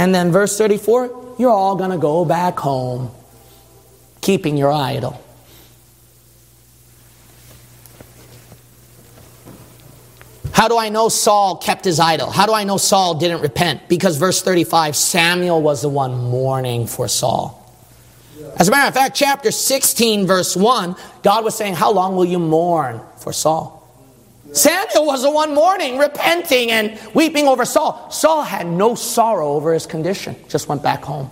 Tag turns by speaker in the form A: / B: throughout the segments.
A: And then verse 34, you're all going to go back home, keeping your idol. How do I know Saul kept his idol? How do I know Saul didn't repent? Because verse 35, Samuel was the one mourning for Saul. As a matter of fact, chapter 16, verse 1, God was saying, how long will you mourn for Saul? Samuel was the one mourning, repenting, and weeping over Saul. Saul had no sorrow over his condition, just went back home.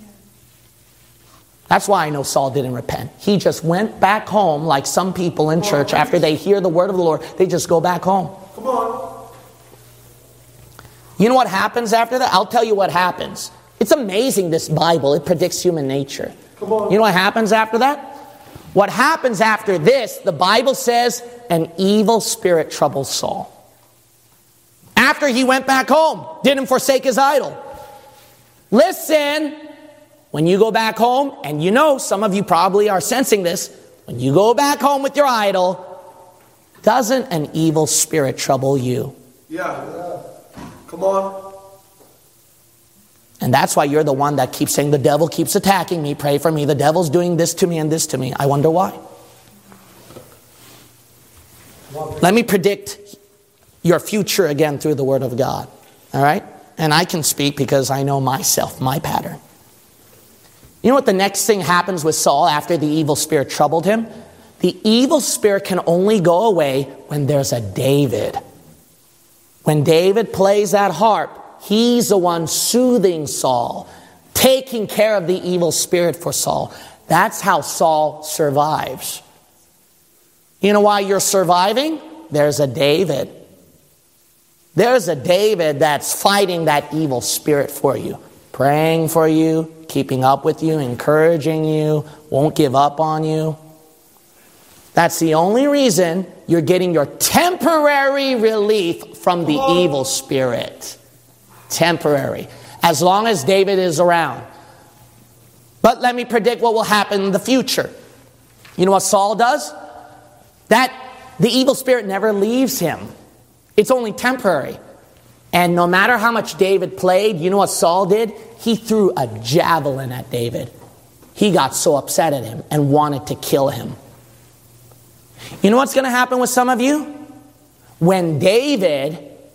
A: That's why I know Saul didn't repent. He just went back home like some people in church. After they hear the word of the Lord, they just go back home.
B: Come on.
A: You know what happens after that? I'll tell you what happens. It's amazing, this Bible. It predicts human nature.
B: Come on.
A: You know what happens after that? What happens after this, the Bible says, an evil spirit troubles Saul. After he went back home, didn't forsake his idol. Listen, when you go back home, and you know, some of you probably are sensing this, when you go back home with your idol, doesn't an evil spirit trouble you?
B: Yeah. Come on.
A: And that's why you're the one that keeps saying, the devil keeps attacking me, pray for me, the devil's doing this to me and this to me. I wonder why. Let me predict your future again through the Word of God. All right? And I can speak because I know myself, my pattern. You know what the next thing happens with Saul after the evil spirit troubled him? The evil spirit can only go away when there's a David. When David plays that harp, he's the one soothing Saul, taking care of the evil spirit for Saul. That's how Saul survives. You know why you're surviving? There's a David. There's a David that's fighting that evil spirit for you, praying for you, keeping up with you, encouraging you, won't give up on you. That's the only reason you're getting your temporary relief from the evil spirit. Temporary. As long as David is around. But let me predict what will happen in the future. You know what Saul does? That the evil spirit never leaves him. It's only temporary. And no matter how much David played, you know what Saul did? He threw a javelin at David. He got so upset at him and wanted to kill him. You know what's going to happen with some of you? When David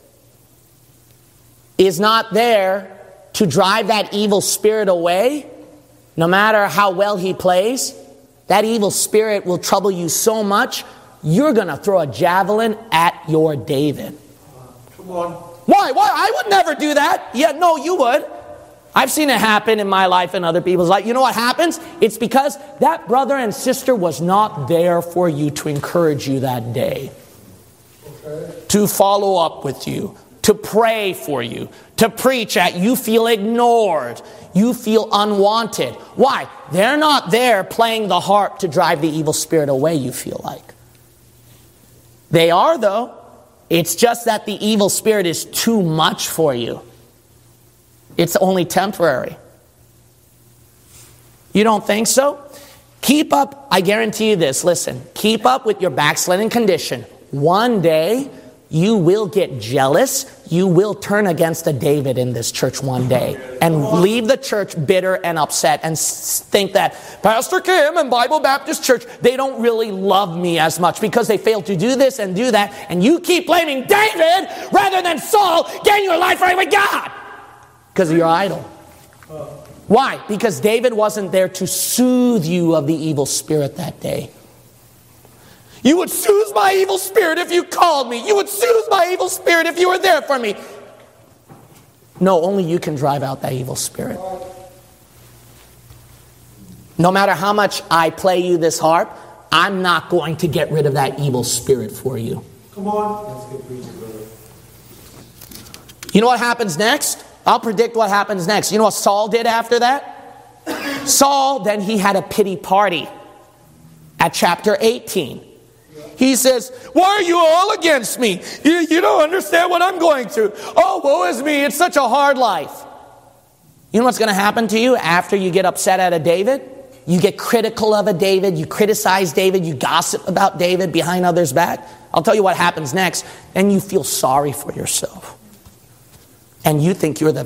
A: is not there to drive that evil spirit away, no matter how well he plays, that evil spirit will trouble you so much, you're going to throw a javelin at your David.
B: Come on.
A: Why? I would never do that. Yeah, no, you would. I've seen it happen in my life and other people's life. You know what happens? It's because that brother and sister was not there for you to encourage you that day. Okay. To follow up with you. To pray for you. To preach at you. Feel ignored. You feel unwanted. Why? They're not there playing the harp to drive the evil spirit away, you feel like. They are, though. It's just that the evil spirit is too much for you. It's only temporary. You don't think so? Keep up, I guarantee you this, listen, keep up with your backsliding condition. One day, you will get jealous. You will turn against a David in this church one day and leave the church bitter and upset and think that Pastor Kim and Bible Baptist Church, they don't really love me as much because they failed to do this and do that. And you keep blaming David rather than Saul getting your life right with God. Because of your idol. Why? Because David wasn't there to soothe you of the evil spirit that day. You would soothe my evil spirit if you called me. You would soothe my evil spirit if you were there for me. No, only you can drive out that evil spirit. No matter how much I play you this harp, I'm not going to get rid of that evil spirit for you.
B: Come on. That's good preaching, brother.
A: You know what happens next? I'll predict what happens next. You know what Saul did after that? Saul, then he had a pity party at chapter 18. He says, why are you all against me? You don't understand what I'm going through. Oh, woe is me. It's such a hard life. You know what's going to happen to you after you get upset at a David? You get critical of a David. You criticize David. You gossip about David behind others' back. I'll tell you what happens next. Then you feel sorry for yourself. And you think you're the